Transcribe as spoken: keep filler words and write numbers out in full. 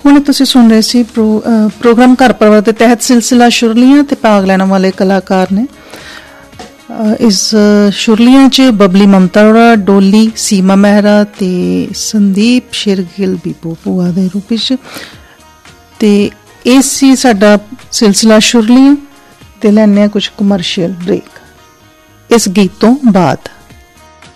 ਹੁਣ ਤੁਸੀਂ ਸੁਣ ਰਹੇ ਸੀ ਪ੍ਰੋ ਪ੍ਰੋਗਰਾਮ ਘਰ ਪਰਿਵਾਰ ਦੇ ਤਹਿਤ ਸਿਲਸਿਲਾ ਸ਼ੁਰਲੀਆਂ ਤੇ ਭਾਗ ਲੈਣ ਵਾਲੇ ਕਲਾਕਾਰ ਨੇ। ਇਸ ਸ਼ੁਰਲੀਆਂ 'ਚ ਬਬਲੀ ਮਮਤਾ ਅਰੋੜਾ, ਡੋਲੀ, ਸੀਮਾ ਮਹਿਰਾ ਤੇ ਸੰਦੀਪ ਸ਼ੇਰਗਿੱਲ ਬੀਬੋ ਭੂਆ ਦੇ ਰੂਪ ਵਿੱਚ। ਤੇ ਇਹ ਸੀ ਸਾਡਾ ਸਿਲਸਿਲਾ ਸ਼ੁਰਲੀਆਂ। ਤੇ ਲੈਂਦੇ ਹਾਂ ਕੁਛ ਕਮਰਸ਼ੀਅਲ ਬ੍ਰੇਕ ਇਸ ਗੀਤ ਤੋਂ ਬਾਅਦ।